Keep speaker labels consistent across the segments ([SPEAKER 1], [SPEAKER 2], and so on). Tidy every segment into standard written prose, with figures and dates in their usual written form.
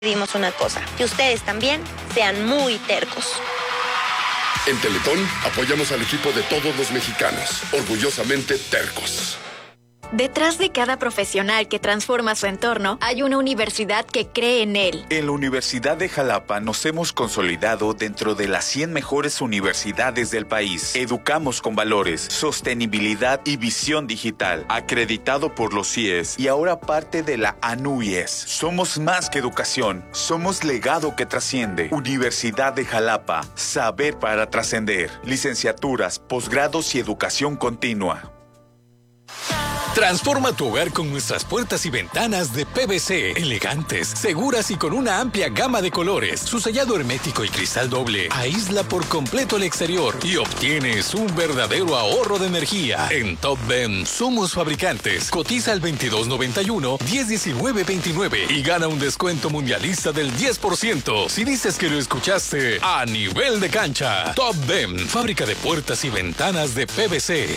[SPEAKER 1] pedimos una cosa, que ustedes también sean muy tercos.
[SPEAKER 2] En Teletón apoyamos al equipo de todos los mexicanos, orgullosamente tercos.
[SPEAKER 3] Detrás de cada profesional que transforma su entorno, hay una universidad que cree en él.
[SPEAKER 4] En la Universidad de Jalapa nos hemos consolidado dentro de las 100 mejores universidades del país. Educamos con valores, sostenibilidad y visión digital. Acreditado por los CIES y ahora parte de la ANUYES. Somos más que educación, somos legado que trasciende. Universidad de Jalapa, saber para trascender. Licenciaturas, posgrados y educación continua.
[SPEAKER 5] Transforma tu hogar con nuestras puertas y ventanas de PVC, elegantes, seguras y con una amplia gama de colores. Su sellado hermético y cristal doble aísla por completo el exterior y obtienes un verdadero ahorro de energía. En Top Ben somos fabricantes. Cotiza al 2291-101929 y gana un descuento mundialista del 10% si dices que lo escuchaste a nivel de cancha. Top Ben, fábrica de puertas y ventanas de PVC.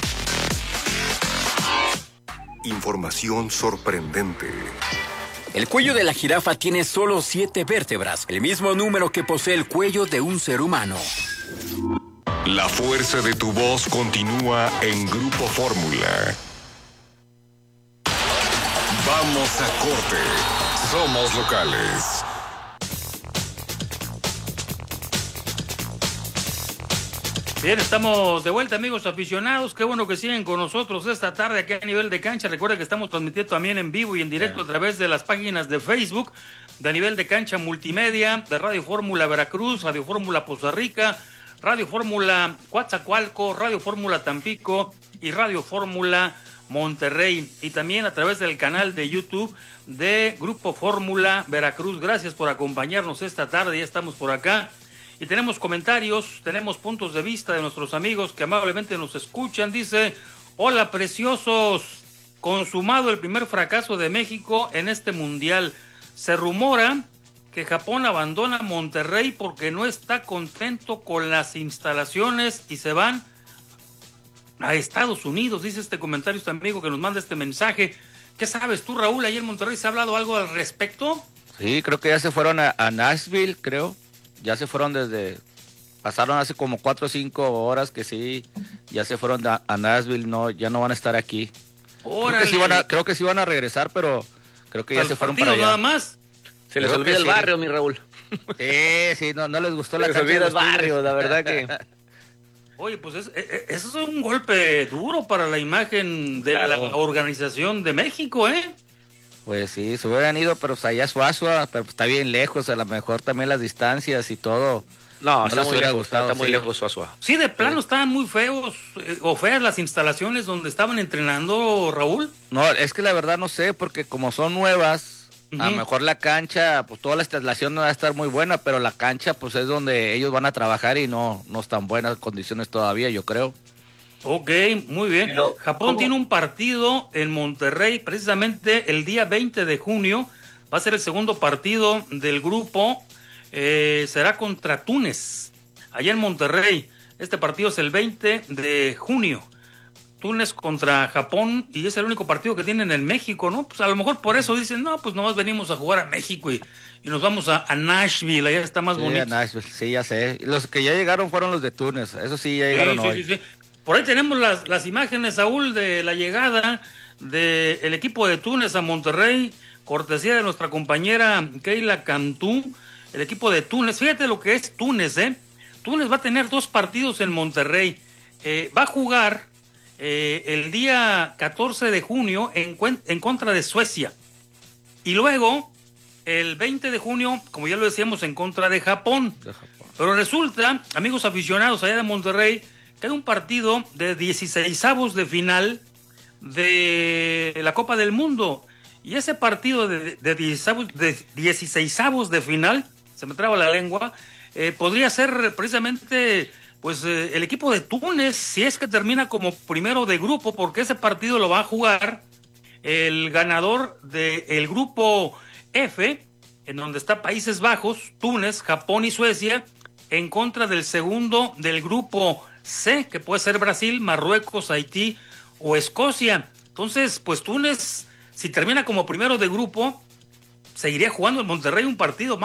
[SPEAKER 6] Información sorprendente.
[SPEAKER 7] El cuello de la jirafa tiene solo 7 vértebras, el mismo número que posee el cuello de un ser humano.
[SPEAKER 6] La fuerza de tu voz continúa en Grupo Fórmula. Vamos a corte. Somos locales.
[SPEAKER 8] Bien, estamos de vuelta, amigos aficionados. Qué bueno que siguen con nosotros esta tarde aquí a nivel de cancha. Recuerden que estamos transmitiendo también en vivo y en directo a través de las páginas de Facebook de nivel de cancha multimedia, de Radio Fórmula Veracruz, Radio Fórmula Poza Rica, Radio Fórmula Coatzacoalco, Radio Fórmula Tampico y Radio Fórmula Monterrey. Y también a través del canal de YouTube de Grupo Fórmula Veracruz. Gracias por acompañarnos esta tarde. Ya estamos por acá. Y tenemos comentarios, tenemos puntos de vista de nuestros amigos que amablemente nos escuchan. Dice, hola preciosos, consumado el primer fracaso de México en este mundial. Se rumora que Japón abandona Monterrey porque no está contento con las instalaciones y se van a Estados Unidos. Dice este comentario este amigo que nos manda este mensaje. ¿Qué sabes tú, Raúl? ¿Ayer en Monterrey se ha hablado algo al respecto?
[SPEAKER 9] Sí, creo que ya se fueron a Nashville, creo. Ya se fueron pasaron hace como 4 o 5 horas que sí, ya se fueron a Nashville, no, ya no van a estar aquí. Creo que sí van a regresar, pero creo que ya se fueron para allá.
[SPEAKER 8] Nada más.
[SPEAKER 10] Se les olvida el barrio, mi Raúl.
[SPEAKER 9] Sí, no les gustó la
[SPEAKER 10] cancha. Se les olvida el barrio, la verdad que...
[SPEAKER 8] Oye, pues eso es un golpe duro para la imagen de la organización de México, ¿eh?
[SPEAKER 9] Pues sí, se hubieran ido, pero pues allá Suazua, pero pues está bien lejos, a lo mejor también las distancias y todo.
[SPEAKER 10] No está muy lejos Suazua.
[SPEAKER 8] Sí, de plano estaban muy feos o feas las instalaciones donde estaban entrenando, Raúl.
[SPEAKER 9] No, es que la verdad no sé, porque como son nuevas, a lo mejor la cancha, pues toda la instalación no va a estar muy buena, pero la cancha pues es donde ellos van a trabajar y no están buenas condiciones todavía, yo creo.
[SPEAKER 8] Ok, muy bien. Pero, Japón tiene un partido en Monterrey, precisamente el día 20 de junio. Va a ser el segundo partido del grupo. Será contra Túnez, allá en Monterrey. Este partido es el 20 de junio. Túnez contra Japón, y es el único partido que tienen en México, ¿no? Pues a lo mejor por eso dicen, no, pues nomás venimos a jugar a México y nos vamos a Nashville, allá está más bonito.
[SPEAKER 9] A Nashville, sí, ya sé. Los que ya llegaron fueron los de Túnez, eso sí, ya llegaron hoy.
[SPEAKER 8] Sí. Por ahí tenemos las imágenes, Saúl, de la llegada del equipo de Túnez a Monterrey, cortesía de nuestra compañera Keila Cantú, el equipo de Túnez. Fíjate lo que es Túnez, ¿eh? Túnez va a tener 2 partidos en Monterrey. Va a jugar el día 14 de junio en contra de Suecia. Y luego, el 20 de junio, como ya lo decíamos, en contra de Japón. Pero resulta, amigos aficionados allá de Monterrey, que hay un partido de 16avos de final de la Copa del Mundo. Y ese partido de 16avos de final, se me traba la lengua, podría ser precisamente pues el equipo de Túnez, si es que termina como primero de grupo, porque ese partido lo va a jugar el ganador del grupo F, en donde está Países Bajos, Túnez, Japón y Suecia, en contra del segundo del grupo C, que puede ser Brasil, Marruecos, Haití o Escocia. Entonces, pues Túnez, si termina como primero de grupo, seguiría jugando en Monterrey un partido más.